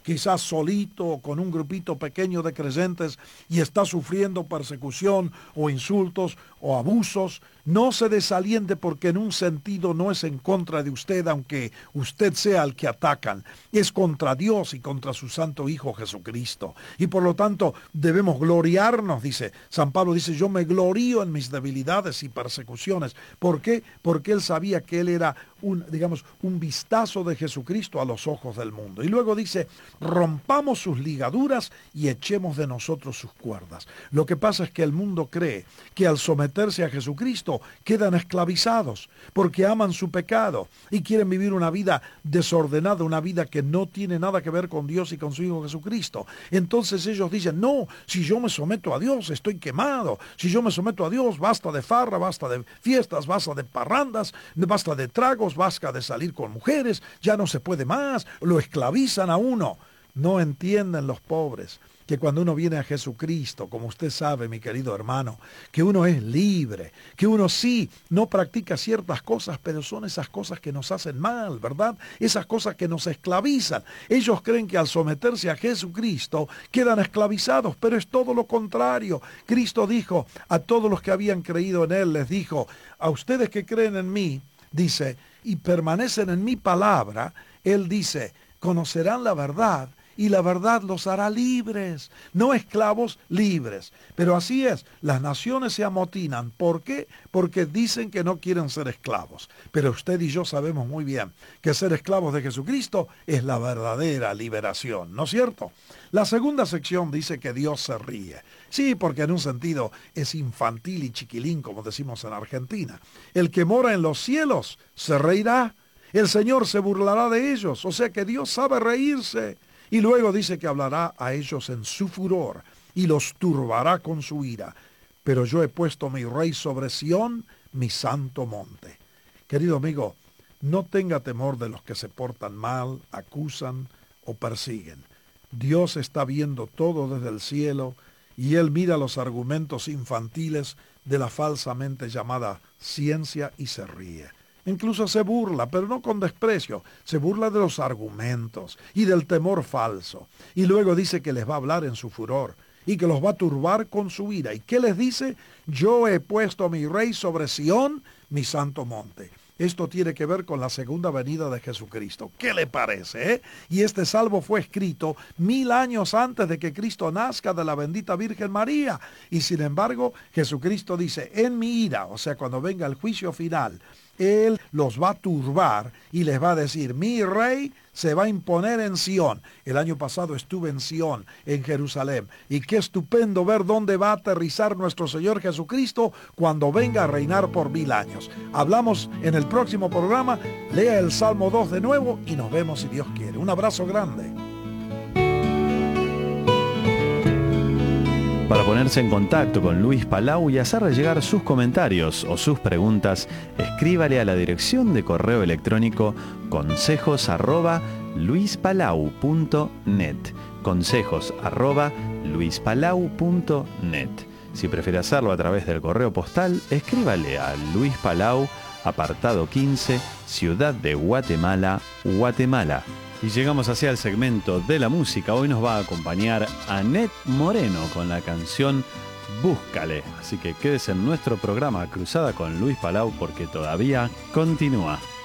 quizás solito o con un grupito pequeño de creyentes y está sufriendo persecución o insultos o abusos, no se desaliente porque en un sentido no es en contra de usted, aunque usted sea el que atacan. Es contra Dios y contra su santo Hijo Jesucristo. Y por lo tanto debemos gloriarnos, dice San Pablo, dice, yo me glorío en mis debilidades y persecuciones. ¿Por qué? Porque él sabía que él era un vistazo de Jesucristo a los ojos del mundo. Y luego dice, rompamos sus ligaduras y echemos de nosotros sus cuerdas. Lo que pasa es que el mundo cree que al someterse a Jesucristo quedan esclavizados porque aman su pecado y quieren vivir una vida desordenada, una vida que no tiene nada que ver con Dios y con su Hijo Jesucristo. Entonces ellos dicen, no, si yo me someto a Dios estoy quemado, si yo me someto a Dios basta de farra, basta de fiestas, basta de parrandas, basta de tragos, basta de salir con mujeres, ya no se puede más, lo esclavizan a uno. No entienden los pobres que cuando uno viene a Jesucristo, como usted sabe, mi querido hermano, que uno es libre, que uno sí no practica ciertas cosas, pero son esas cosas que nos hacen mal, ¿verdad? Esas cosas que nos esclavizan. Ellos creen que al someterse a Jesucristo quedan esclavizados, pero es todo lo contrario. Cristo dijo a todos los que habían creído en Él, les dijo, a ustedes que creen en mí, dice, y permanecen en mi palabra, Él dice, conocerán la verdad y la verdad los hará libres, no esclavos, libres. Pero así es, las naciones se amotinan. ¿Por qué? Porque dicen que no quieren ser esclavos. Pero usted y yo sabemos muy bien que ser esclavos de Jesucristo es la verdadera liberación, ¿no es cierto? La segunda sección dice que Dios se ríe. Sí, porque en un sentido es infantil y chiquilín, como decimos en Argentina. El que mora en los cielos se reirá. El Señor se burlará de ellos. O sea que Dios sabe reírse. Y luego dice que hablará a ellos en su furor y los turbará con su ira. Pero yo he puesto mi rey sobre Sión, mi santo monte. Querido amigo, no tenga temor de los que se portan mal, acusan o persiguen. Dios está viendo todo desde el cielo y Él mira los argumentos infantiles de la falsamente llamada ciencia y se ríe. Incluso se burla, pero no con desprecio, se burla de los argumentos y del temor falso. Y luego dice que les va a hablar en su furor y que los va a turbar con su ira. ¿Y qué les dice? Yo he puesto a mi rey sobre Sión, mi santo monte. Esto tiene que ver con la segunda venida de Jesucristo. ¿Qué le parece? Y este salmo fue escrito 1000 años antes de que Cristo nazca de la bendita Virgen María. Y sin embargo, Jesucristo dice, en mi ira, o sea, cuando venga el juicio final, Él los va a turbar y les va a decir, mi rey se va a imponer en Sión. El año pasado estuve en Sión, en Jerusalén. Y qué estupendo ver dónde va a aterrizar nuestro Señor Jesucristo cuando venga a reinar por 1000 años. Hablamos en el próximo programa. Lea el Salmo 2 de nuevo y nos vemos si Dios quiere. Un abrazo grande. Para ponerse en contacto con Luis Palau y hacerle llegar sus comentarios o sus preguntas, escríbale a la dirección de correo electrónico consejos@luispalau.net. consejos@luispalau.net. Si prefiere hacerlo a través del correo postal, escríbale a Luis Palau, apartado 15, Ciudad de Guatemala, Guatemala. Y llegamos hacia el segmento de la música. Hoy nos va a acompañar Anet Moreno con la canción Búscale. Así que quédese en nuestro programa Cruzada con Luis Palau porque todavía continúa.